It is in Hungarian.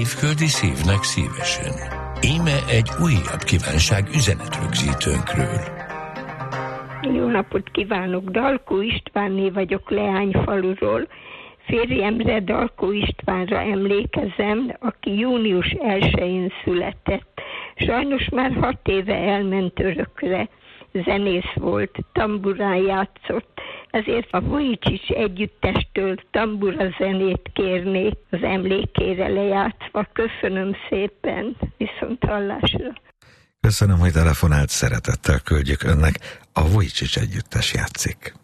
Évföldi szívnek szívesen. Íme egy újabb kívánság üzenetrögzítőnkről. Jó napot kívánok, Dalkó Istvánné vagyok Leányfaluról. Férjemre, Dalkó Istvánra emlékezem, aki június 1-én született. Sajnos már 6 éve elment örökre. Zenész volt, tamburán játszott, ezért a Vujicic együttestől tambura zenét kérnék az emlékére lejátszva. Köszönöm szépen, viszonthallásra. Köszönöm, hogy telefonált, szeretettel küldjük önnek. A Vujicic együttes játszik.